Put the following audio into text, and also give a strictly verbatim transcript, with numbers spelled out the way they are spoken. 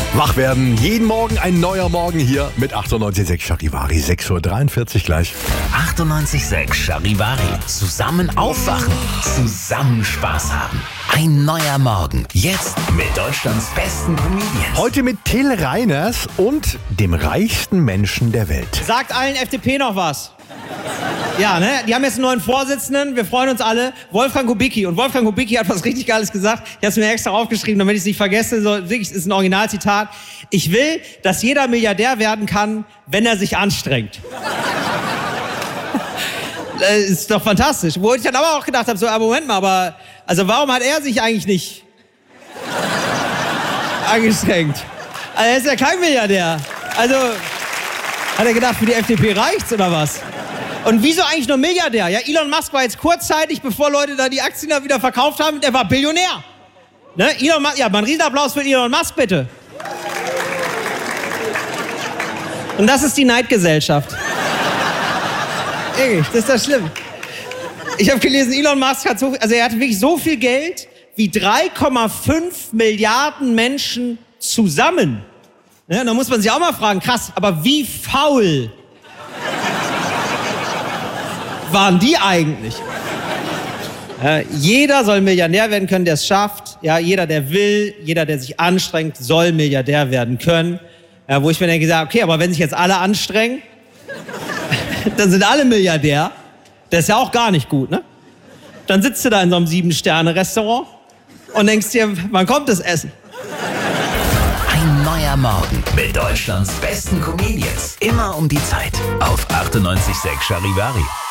Wach werden, jeden Morgen ein neuer Morgen hier mit achtundneunzig Komma sechs Charivari, sechs Uhr dreiundvierzig gleich. achtundneunzig Komma sechs Charivari, zusammen aufwachen, zusammen Spaß haben. Ein neuer Morgen, jetzt mit Deutschlands besten Comedians. Heute mit Till Reiners und dem reichsten Menschen der Welt. Sagt allen F D P noch was? Ja, ne? Die haben jetzt einen neuen Vorsitzenden. Wir freuen uns alle. Wolfgang Kubicki. Und Wolfgang Kubicki hat was richtig Geiles gesagt. Ich habe es mir extra aufgeschrieben, damit ich es nicht vergesse. So, wirklich, ist ein Originalzitat. Ich will, dass jeder Milliardär werden kann, wenn er sich anstrengt. Das ist doch fantastisch. Wo ich dann aber auch gedacht habe, so, aber Moment mal, aber also warum hat er sich eigentlich nicht angestrengt? Also er ist ja kein Milliardär. Also hat er gedacht, für die F D P reicht's oder was? Und wieso eigentlich nur Milliardär? Ja, Elon Musk war jetzt kurzzeitig, bevor Leute da die Aktien da wieder verkauft haben, der war Billionär. Ne? Elon Musk, ja, mal einen Riesenapplaus für Elon Musk, bitte. Und das ist die Neidgesellschaft. Ehrlich, das ist das schlimm. Ich habe gelesen, Elon Musk hat so, also er hat wirklich so viel Geld wie drei Komma fünf Milliarden Menschen zusammen. Ja, da muss man sich auch mal fragen, krass, aber wie faul waren die eigentlich? Ja, jeder soll Milliardär werden können, der es schafft. Ja, jeder, der will, jeder, der sich anstrengt, soll Milliardär werden können. Ja, wo ich mir denke, okay, aber wenn sich jetzt alle anstrengen, dann sind alle Milliardär. Das ist ja auch gar nicht gut, ne? Dann sitzt du da in so einem Sieben-Sterne-Restaurant und denkst dir, wann kommt das Essen? Ein neuer Morgen mit Deutschlands besten Comedians. Immer um die Zeit auf achtundneunzig Komma sechs Charivari.